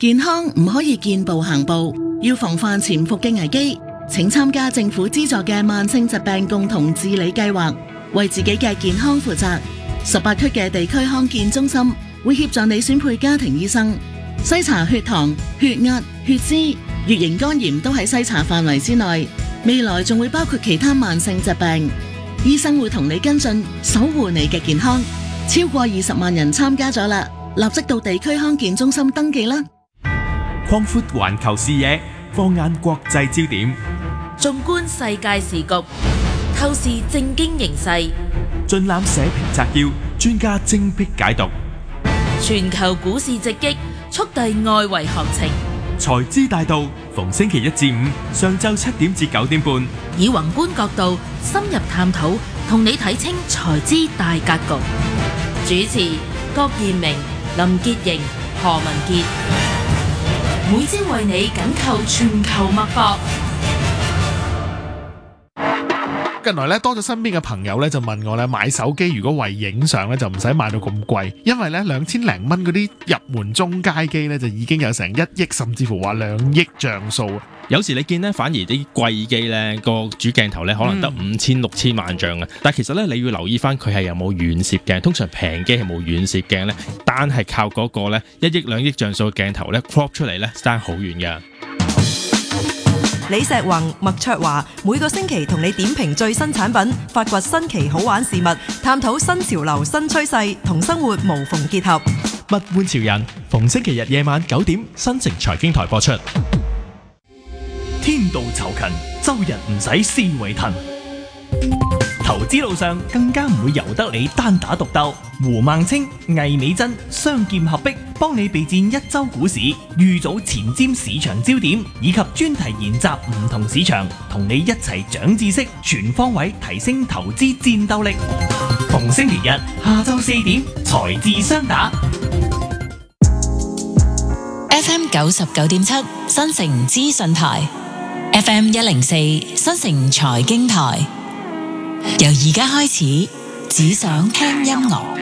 健康唔可以見步行步，要防範潛伏嘅危機。請參加政府資助嘅慢性疾病共同治理計劃，為自己嘅健康負責。18區嘅地區康健中心會協助你選配家庭醫生，篩查血糖、血壓、血脂、乙型肝炎都喺篩查範圍之內。未來仲會包括其他慢性疾病，醫生會同你跟進，守護你嘅健康。超過20萬人參加咗啦，立即到地區康健中心登記啦。 擴闊環球視野，放眼國際焦點， 縱觀世界時局，透視政經形勢， 盡覽社評摘要，專家精闢解讀。 全球股市直擊，速遞外圍行情。 財資大道，逢星期一至五上晝7點至9點半， 以宏觀角度深入探討，同你睇清財資大格局。主持郭彥明、林潔瑩、何文傑，每朝為你緊扣全球脈搏。 近來咧多咗身邊嘅朋友咧就問我咧，買手機如果為影相咧就唔使買到咁貴，因為咧2000零蚊嗰啲入門中階機咧就已經有成1億甚至乎話2億像素。 有時你見咧反而啲貴機咧個主鏡頭咧可能得5000、6000萬像嘅，但係其實咧你要留意翻佢係有冇遠攝鏡，通常平機係冇遠攝鏡咧，單係靠嗰個咧1億2億像素嘅鏡頭咧 crop 出嚟咧爭好遠嘅。 李石宏、麥卓華每個星期同你點評最新產品，發掘新奇好玩事物，探討新潮流新趨勢，同生活無縫結合。 物玩潮人，逢星期日夜晚9點，新城財經台播出。 天道酬勤，周日唔使思維騰。投資路上更加唔會由得你單打獨鬥。胡孟青、魏美珍雙劍合璧，幫你備戰一周股市，預早前瞻市場焦點，以及專題研習唔同市場，同你一齊長知識，全方位提升投資戰鬥力。逢星期日下晝4點，財智雙打。 FM 99.7新城資訊台，FM 104新城財經台。由而家開始，只想聽音樂。